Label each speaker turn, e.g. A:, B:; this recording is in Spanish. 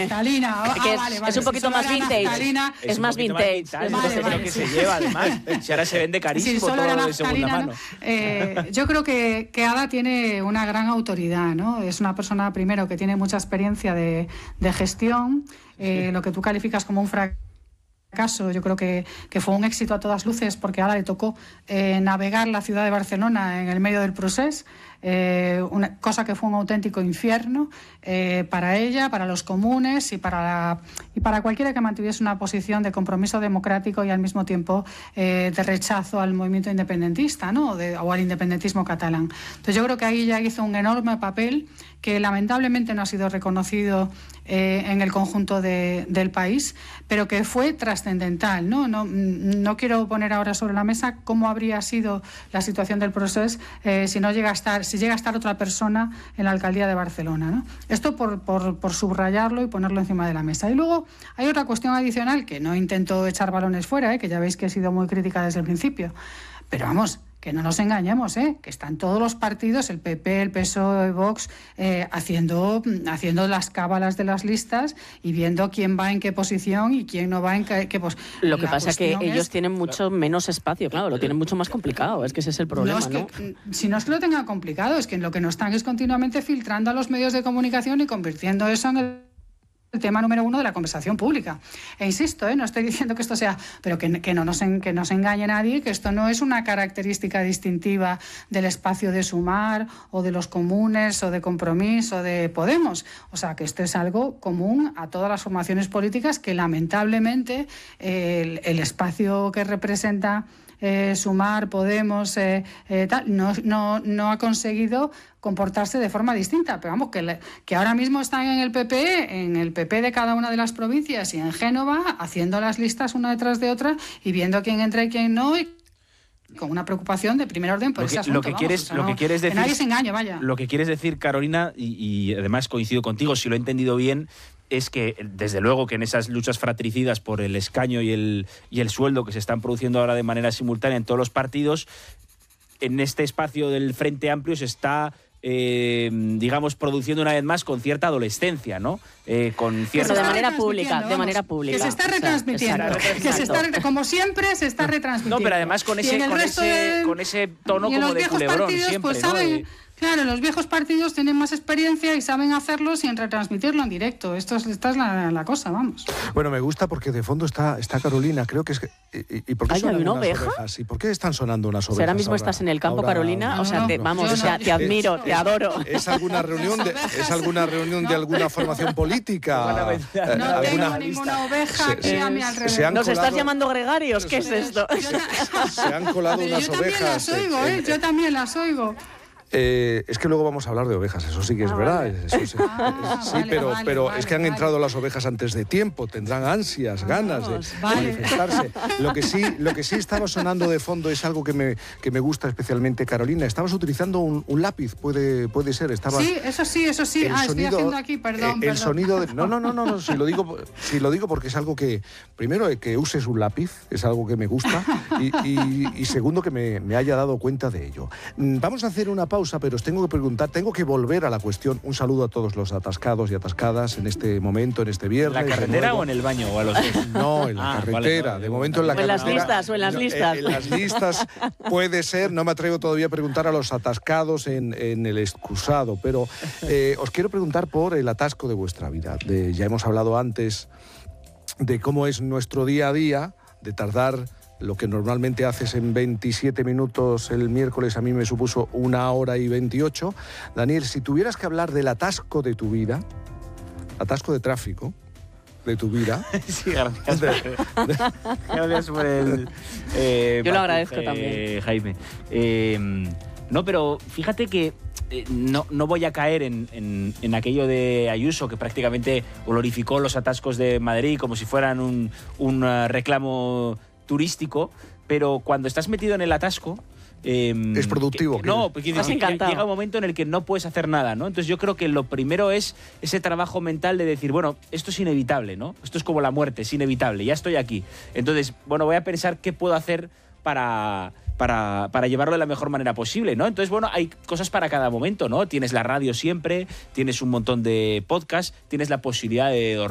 A: naftalina.
B: Vale. Es un poquito más vintage.
A: Naftalina,
B: es más vintage.
C: Es lo que se lleva, además. Si ahora se vende carísimo todo de segunda mano.
A: Yo creo que Ada tiene una gran autoridad, ¿no? Es una persona, primero, que tiene mucha experiencia de gestión, lo que tú calificas como un fracaso, yo creo que fue un éxito a todas luces, porque ahora le tocó navegar la ciudad de Barcelona en el medio del procés, una cosa que fue un auténtico infierno para ella, para los comunes y para cualquiera que mantuviese una posición de compromiso democrático y al mismo tiempo de rechazo al movimiento independentista, ¿no? O al independentismo catalán. Entonces yo creo que ahí ella hizo un enorme papel que lamentablemente no ha sido reconocido en el conjunto del país, pero que fue trascendental, ¿no? No quiero poner ahora sobre la mesa cómo habría sido la situación del proceso si llega a estar otra persona en la alcaldía de Barcelona, ¿no? Esto por subrayarlo y ponerlo encima de la mesa. Y luego hay otra cuestión adicional que no intento echar balones fuera, que ya veis que he sido muy crítica desde el principio, pero vamos, que no nos engañemos, que están todos los partidos, el PP, el PSOE, Vox, haciendo las cábalas de las listas y viendo quién va en qué posición y quién no va en qué posición.
B: Lo que pasa es que ellos tienen mucho menos espacio, claro, lo tienen mucho más complicado, es que ese es el problema, ¿no?
A: Si no es que lo tengan complicado, es que lo que no están es continuamente filtrando a los medios de comunicación y convirtiendo eso en el tema número 1 de la conversación pública. E insisto, no estoy diciendo que esto sea, pero que no nos engañe nadie, que esto no es una característica distintiva del espacio de Sumar o de los comunes o de Compromís o de Podemos. O sea, que esto es algo común a todas las formaciones políticas que lamentablemente el espacio que representa Sumar, Podemos, no ha conseguido comportarse de forma distinta, pero vamos, que ahora mismo están en el PP de cada una de las provincias y en Génova, haciendo las listas una detrás de otra y viendo quién entra y quién no, y con una preocupación de primer orden por ese asunto.
C: Lo que quieres decir,
A: que nadie se engañe, vaya.
C: Lo que quieres decir, Carolina, y además coincido contigo, si lo he entendido bien, es que desde luego que en esas luchas fratricidas por el escaño y el sueldo que se están produciendo ahora de manera simultánea en todos los partidos, en este espacio del Frente Amplio se está digamos, produciendo una vez más con cierta adolescencia, ¿no? Con cierta...
B: Pero de manera pública.
A: Que se está retransmitiendo. Como siempre, se está retransmitiendo.
C: No, pero además con ese tono como de culebrón siempre,
A: pues, ¿saben? Claro, los viejos partidos tienen más experiencia y saben hacerlo sin retransmitirlo en directo. Esta es la cosa, vamos.
D: Bueno, me gusta porque de fondo está Carolina. Creo que es... ¿Y por qué
B: sonan unas ovejas?
D: ¿Y por qué están sonando unas ovejas?
B: Si ahora mismo estás en el campo, Carolina,
A: no,
B: o sea, te admiro, te adoro.
D: ¿Es alguna reunión de alguna formación política?
A: No tengo ninguna oveja aquí a mi alrededor.
B: ¿Nos estás llamando gregarios? ¿Qué es esto?
D: Se han colado unas ovejas.
A: Yo también las oigo.
D: Es que luego vamos a hablar de ovejas, eso sí que es verdad. Pero es que han entrado las ovejas antes de tiempo, tendrán ansias, ganas de manifestarse. Lo que sí estaba sonando de fondo es algo que me gusta especialmente, Carolina. Estabas utilizando un lápiz, puede ser.
A: Sí, eso sí. Estoy haciendo aquí, perdón.
D: El sonido de... No, si lo digo porque es algo que, primero, que uses un lápiz, es algo que me gusta, y segundo, que me haya dado cuenta de ello. Vamos a hacer una pausa, pero os tengo que preguntar, tengo que volver a la cuestión. Un saludo a todos los atascados y atascadas en este momento, en este viernes.
C: ¿En la carretera o en el baño? ¿O a los dos?
D: No, en la carretera. Vale. De momento en la carretera.
B: O en las listas.
D: En las listas puede ser, no me atrevo todavía a preguntar a los atascados en el excusado, pero os quiero preguntar por el atasco de vuestra vida. Ya hemos hablado antes de cómo es nuestro día a día, de tardar... Lo que normalmente haces en 27 minutos el miércoles a mí me supuso 1 hora y 28. Daniel, si tuvieras que hablar del atasco de tu vida, atasco de tráfico de tu vida...
C: Sí, gracias. Gracias por el...
B: Yo lo agradezco también.
C: Jaime. No, pero fíjate que no voy a caer en aquello de Ayuso, que prácticamente glorificó los atascos de Madrid como si fueran un reclamo turístico, pero cuando estás metido en el atasco...
D: es productivo.
C: Porque llega un momento en el que no puedes hacer nada, ¿no? Entonces yo creo que lo primero es ese trabajo mental de decir, bueno, esto es inevitable, ¿no? Esto es como la muerte, es inevitable, ya estoy aquí. Entonces, bueno, voy a pensar qué puedo hacer para llevarlo de la mejor manera posible, ¿no? Entonces, bueno, hay cosas para cada momento, ¿no? Tienes la radio siempre, tienes un montón de podcasts, tienes la posibilidad de dormir.